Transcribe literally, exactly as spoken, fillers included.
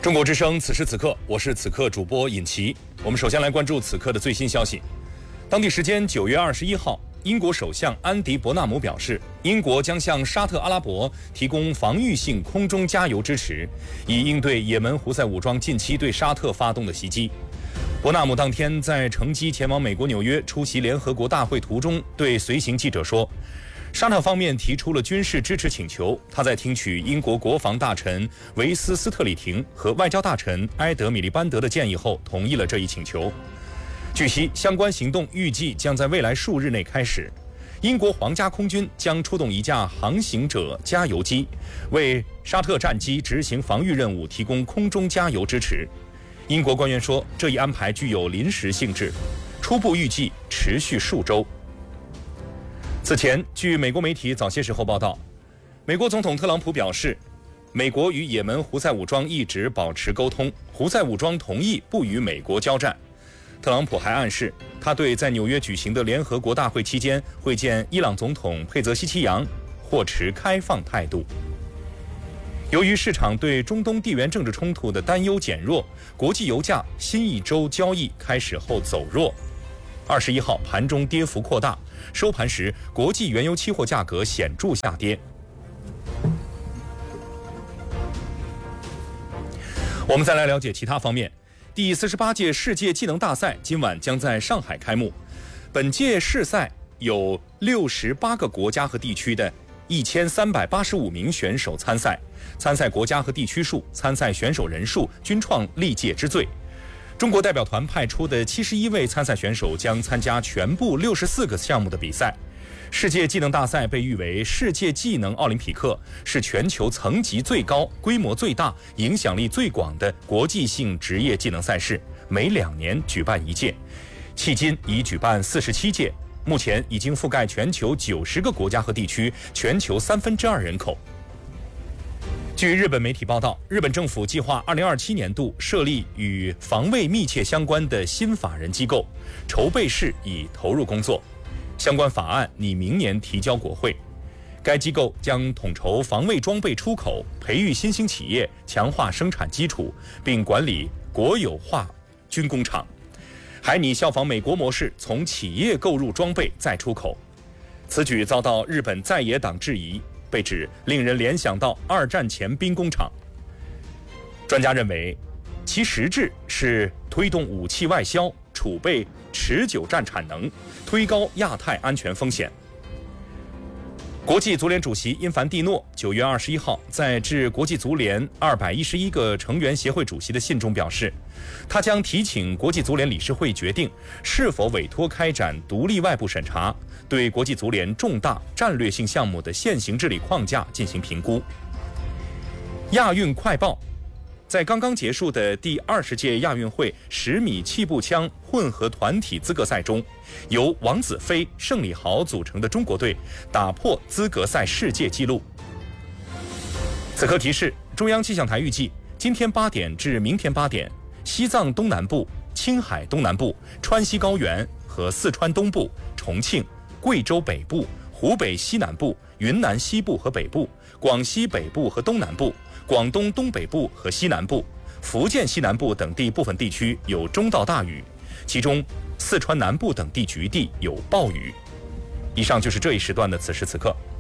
中国之声，此时此刻，我是此刻主播尹奇。我们首先来关注此刻的最新消息。当地时间九月二十一号，英国首相安迪·伯纳姆表示，英国将向沙特阿拉伯提供防御性空中加油支持，以应对也门胡塞武装近期对沙特发动的袭击。伯纳姆当天在乘机前往美国纽约出席联合国大会途中，对随行记者说，沙特方面提出了军事支持请求，他在听取英国国防大臣维斯斯特里廷和外交大臣埃德米利班德的建议后，同意了这一请求。据悉，相关行动预计将在未来数日内开始。英国皇家空军将出动一架航行者加油机，为沙特战机执行防御任务提供空中加油支持。英国官员说，这一安排具有临时性质，初步预计持续数周。此前，据美国媒体早些时候报道，美国总统特朗普表示，美国与也门胡塞武装一直保持沟通，胡塞武装同意不与美国交战。特朗普还暗示，他对在纽约举行的联合国大会期间会见伊朗总统佩泽希奇扬或持开放态度。由于市场对中东地缘政治冲突的担忧减弱，国际油价新一周交易开始后走弱。二十一号盘中跌幅扩大，收盘时国际原油期货价格显著下跌。我们再来了解其他方面。第四十八届世界技能大赛今晚将在上海开幕。本届世赛有六十八个国家和地区的一千三百八十五名选手参赛，参赛国家和地区数、参赛选手人数均创历届之最。中国代表团派出的七十一位参赛选手将参加全部六十四个项目的比赛。世界技能大赛被誉为世界技能奥林匹克，是全球层级最高、规模最大、影响力最广的国际性职业技能赛事，每两年举办一届，迄今已举办四十七届，目前已经覆盖全球九十个国家和地区，全球三分之二人口。据日本媒体报道，日本政府计划二零二七年度设立与防卫密切相关的新法人机构，筹备室已投入工作。相关法案拟明年提交国会。该机构将统筹防卫装备出口，培育新兴企业，强化生产基础，并管理国有化军工厂，还拟效仿美国模式，从企业购入装备再出口。此举遭到日本在野党质疑，被指令人联想到二战前兵工厂。专家认为，其实质是推动武器外销，储备持久战产能，推高亚太安全风险。国际足联主席因凡蒂诺九月二十一号在致国际足联二百一十一个成员协会主席的信中表示，他将提请国际足联理事会决定是否委托开展独立外部审查，对国际足联重大战略性项目的现行治理框架进行评估。亚运快报。在刚刚结束的第二十届亚运会十米气步枪混合团体资格赛中，由王子飞、盛礼豪组成的中国队打破资格赛世界纪录。此刻提示：中央气象台预计，今天八点至明天八点，西藏东南部、青海东南部、川西高原和四川东部、重庆、贵州北部、湖北西南部、云南西部和北部、广西北部和东南部、广东东北部和西南部、福建西南部等地部分地区有中到大雨，其中四川南部等地局地有暴雨。以上就是这一时段的此时此刻。